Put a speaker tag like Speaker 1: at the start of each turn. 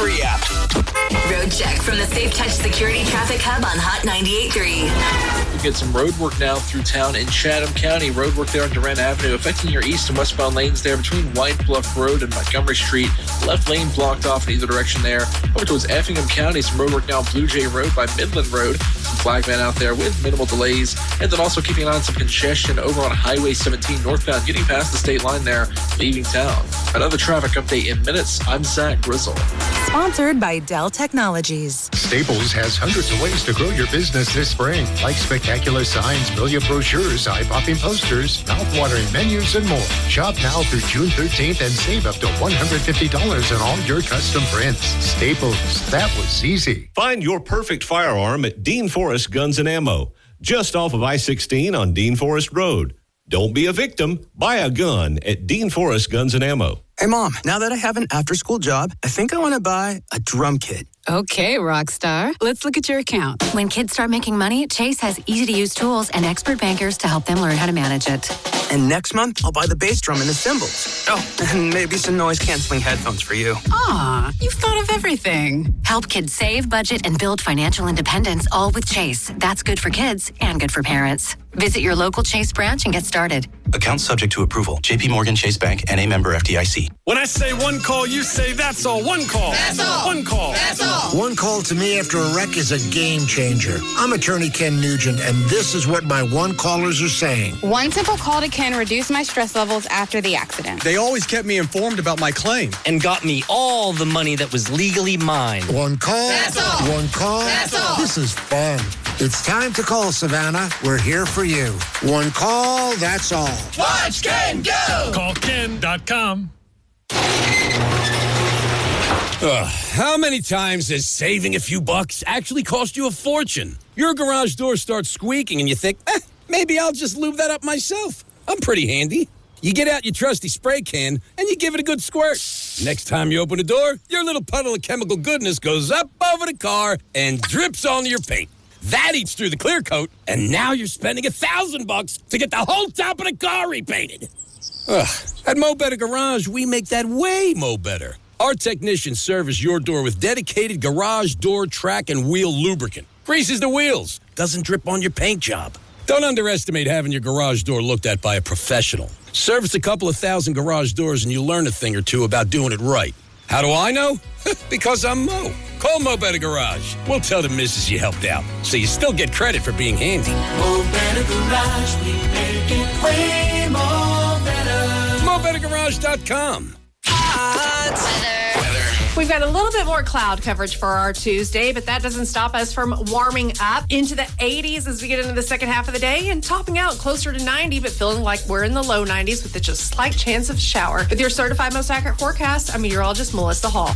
Speaker 1: free app.
Speaker 2: Road check from the Safe Touch Security Traffic Hub on Hot 98.3.
Speaker 3: We get some road work now through town in Chatham County. Road work there on Durant Avenue affecting your east and westbound lanes there between White Bluff Road and Montgomery Street. Left lane blocked off in either direction there. Over towards Effingham County, some road work now on Blue Jay Road by Midland Road. Some flag van out there with minimal delays. And then also keeping an eye on some congestion over on Highway 17 northbound, getting past the state line there, leaving town. Another traffic update in minutes. I'm Zach Grizzle.
Speaker 4: Sponsored by Dell Technologies.
Speaker 5: Staples has hundreds of ways to grow your business this spring, like spectacular signs, brilliant brochures, eye-popping posters, mouth-watering menus, and more. Shop now through June 13th and save up to $150 on all your custom prints. Staples, that was easy.
Speaker 6: Find your perfect firearm at Dean Forest Guns and Ammo, just off of I-16 on Dean Forest Road. Don't be a victim. Buy a gun at Dean Forest Guns and Ammo.
Speaker 7: Hey, Mom, now that I have an after-school job, I think I want to buy a drum kit.
Speaker 8: Okay, Rockstar. Let's look at your account.
Speaker 9: When kids start making money, Chase has easy-to-use tools and expert bankers to help them learn how to manage it.
Speaker 7: And next month, I'll buy the bass drum and the cymbals. Oh, and maybe some noise-canceling headphones for you.
Speaker 8: Aw, you've thought of everything.
Speaker 9: Help kids save, budget, and build financial independence, all with Chase. That's good for kids and good for parents. Visit your local Chase branch and get started.
Speaker 10: Account subject to approval. J.P. Morgan Chase Bank, N.A. member FDIC.
Speaker 1: When I say one call, you say that's all. One call. That's all. One call. That's all.
Speaker 11: One call to me after a wreck is a game changer. I'm attorney Ken Nugent, and this is what my one callers are saying.
Speaker 12: One simple call to Ken reduced my stress levels after the accident.
Speaker 13: They always kept me informed about my claim.
Speaker 14: And got me all the money that was legally mine.
Speaker 11: One call.
Speaker 1: That's all.
Speaker 11: One call.
Speaker 1: That's all.
Speaker 11: This is fun. It's time to call Savannah. We're here for you. One call, that's all.
Speaker 1: Watch Ken go!
Speaker 15: Call Ken.com.
Speaker 16: How many times has saving a few bucks actually cost you a fortune? Your garage door starts squeaking and you think, maybe I'll just lube that up myself. I'm pretty handy. You get out your trusty spray can and you give it a good squirt. Next time you open the door, your little puddle of chemical goodness goes up over the car and drips onto your paint. That eats through the clear coat, and now you're spending $1,000 to get the whole top of the car repainted. At Mo Better Garage, we make that way mo better. Our technicians service your door with dedicated garage door track and wheel lubricant. Greases the wheels, doesn't drip on your paint job. Don't underestimate having your garage door looked at by a professional. Service a couple of thousand garage doors and you learn a thing or two about doing it right. How do I know? Because I'm Mo. Call Mo Better Garage. We'll tell the missus you helped out, so you still get credit for being handy.
Speaker 1: Mo Better Garage, we make it way more better.
Speaker 16: MoBetterGarage.com.
Speaker 17: We've got a little bit more cloud coverage for our Tuesday, but that doesn't stop us from warming up into the 80s as we get into the second half of the day and topping out closer to 90, but feeling like we're in the low 90s with just a slight chance of shower. With your certified most accurate forecast, I'm meteorologist Melissa Hall.